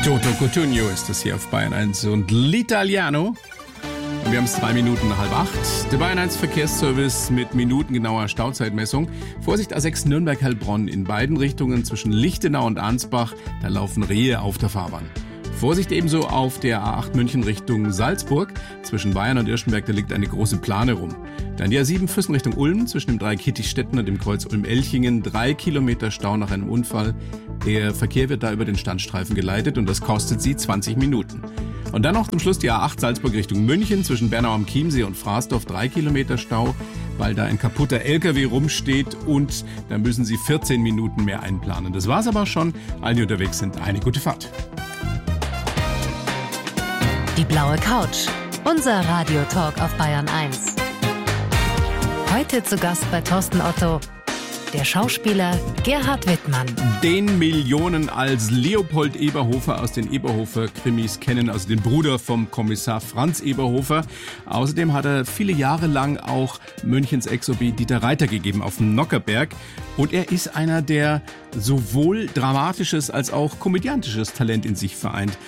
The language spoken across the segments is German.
Toto Cutugno ist das hier auf Bayern 1 und L'Italiano. Und wir haben es 3 Minuten nach 7:30. Der Bayern 1 Verkehrsservice mit minutengenauer Stauzeitmessung. Vorsicht A6 Nürnberg-Heilbronn in beiden Richtungen zwischen Lichtenau und Ansbach. Da laufen Rehe auf der Fahrbahn. Vorsicht ebenso auf der A8 München Richtung Salzburg. Zwischen Bayern und Irschenberg, da liegt eine große Plane rum. Dann die A7 Füssen Richtung Ulm zwischen dem Dreieck Hittichstetten und dem Kreuz Ulm-Elchingen. 3 Kilometer Stau nach einem Unfall. Der Verkehr wird da über den Standstreifen geleitet und das kostet Sie 20 Minuten. Und dann noch zum Schluss die A8 Salzburg Richtung München zwischen Bernau am Chiemsee und Fraßdorf. 3 Kilometer Stau, weil da ein kaputter LKW rumsteht und da müssen Sie 14 Minuten mehr einplanen. Das war's aber schon. Allen, die unterwegs sind, eine gute Fahrt. Die blaue Couch. Unser Radiotalk auf Bayern 1. Heute zu Gast bei Thorsten Otto, der Schauspieler Gerhard Wittmann. Den Millionen als Leopold Eberhofer aus den Eberhofer-Krimis kennen, also den Bruder vom Kommissar Franz Eberhofer. Außerdem hat er viele Jahre lang auch Münchens Ex-OB Dieter Reiter gegeben auf dem Nockerberg. Und er ist einer, der sowohl dramatisches als auch komödiantisches Talent in sich vereint.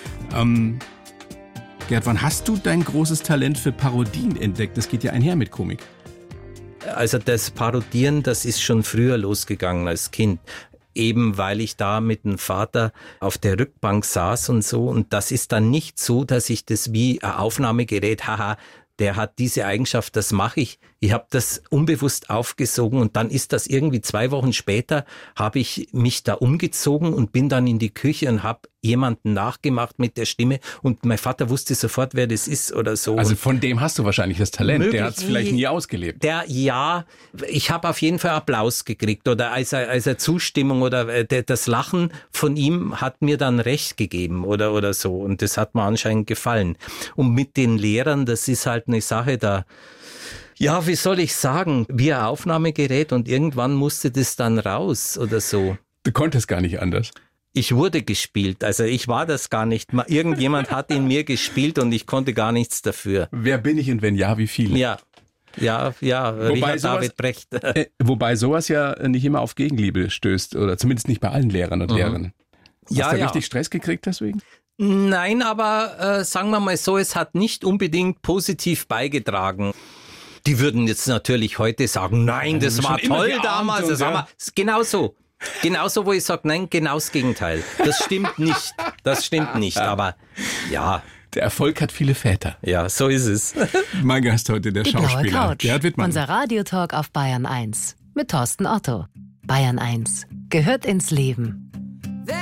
Gerd, wann hast du dein großes Talent für Parodien entdeckt? Das geht ja einher mit Komik. Also das Parodieren, das ist schon früher losgegangen als Kind. Eben weil ich da mit dem Vater auf der Rückbank saß und so. Und das ist dann nicht so, dass ich das wie ein Aufnahmegerät, haha, der hat diese Eigenschaft, das mache ich. Ich habe das unbewusst aufgesogen und dann ist das irgendwie 2 Wochen später, habe ich mich da umgezogen und bin dann in die Küche und habe jemanden nachgemacht mit der Stimme und mein Vater wusste sofort, wer das ist oder so. Also von dem hast du wahrscheinlich das Talent, der hat es vielleicht nie ausgelebt. Ja, ich habe auf jeden Fall Applaus gekriegt oder als eine Zustimmung oder das Lachen von ihm hat mir dann recht gegeben oder so und das hat mir anscheinend gefallen. Und mit den Lehrern, das ist halt eine Sache da. Ja, wie soll ich sagen, wie ein Aufnahmegerät und irgendwann musste das dann raus oder so. Du konntest gar nicht anders. Ich wurde gespielt, also ich war das gar nicht. Irgendjemand hat in mir gespielt und ich konnte gar nichts dafür. Wer bin ich und wenn ja, wie viele? Ja, Richard David Brecht. Wobei sowas ja nicht immer auf Gegenliebe stößt oder zumindest nicht bei allen Lehrern und Lehrerinnen. Hast du richtig Stress gekriegt deswegen? Nein, aber sagen wir mal so, es hat nicht unbedingt positiv beigetragen. Die würden jetzt natürlich heute sagen, nein, das war toll damals. Das haben wir, genauso, wo ich sage, nein, genau das Gegenteil. Das stimmt nicht. Aber ja. Der Erfolg hat viele Väter. Ja, so ist es. Mein Gast heute, der Schauspieler Gerhard Wittmann. Unser Radiotalk auf Bayern 1 mit Thorsten Otto. Bayern 1 gehört ins Leben.